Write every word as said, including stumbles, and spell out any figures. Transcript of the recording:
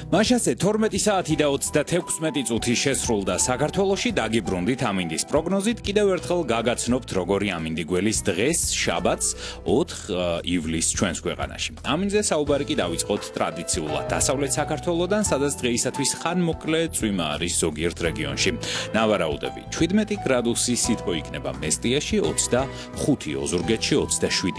მაშასე თორმეტი საათი და ოცდათექვსმეტი წუთი შესრულდა საქართველოში დაგიბრუნდით ამინდის პროგნოზით კიდევ ერთხელ გაგაცნობთ როგორი ამინდი გველის დღეს შაბათს ოთხ ივლისს ჩვენს ქვეყანაში. ამინდზე საუბარი კი დავიწყოთ ტრადიციულად დასავლეთ საქართველოდან, სადაც დღეისათვის ხანმოკლე წვიმა არის ზოგიერთ რეგიონში. ნავარაუდები შვიდმეტი გრადუსი სითბო იქნება მესტიაში, ოცდახუთი ოზურგეთში, ოცდაშვიდი